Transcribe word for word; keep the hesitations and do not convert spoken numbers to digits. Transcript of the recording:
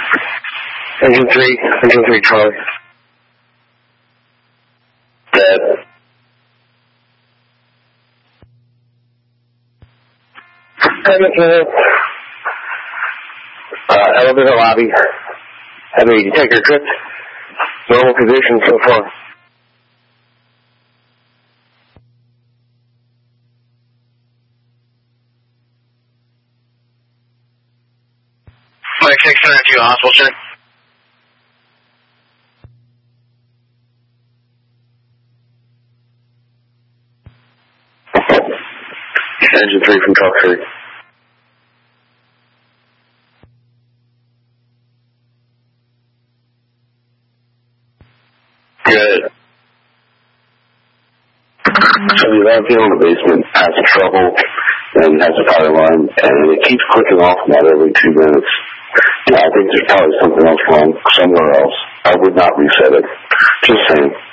Engine three, engine three, Charlie. Dead. Edmonton, uh, elevator lobby. Heavy detector tripped. Normal condition so far. Mike six nine two, hospital check. Engine three from truck three. Good. So the landfill in the basement has trouble and has a fire alarm, and it keeps clicking off about every two minutes. Yeah, I think there's probably something else wrong somewhere else. I would not reset it. Just saying.